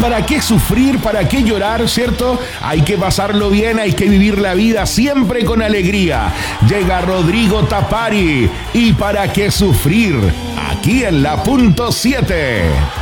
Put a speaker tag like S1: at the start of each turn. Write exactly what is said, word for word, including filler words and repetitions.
S1: ¿para qué sufrir? ¿Para qué llorar? ¿Cierto? Hay que pasarlo bien, hay que vivir la vida siempre con alegría. Llega Rodrigo Tapari. ¿Y para qué sufrir? Aquí en la punto siete.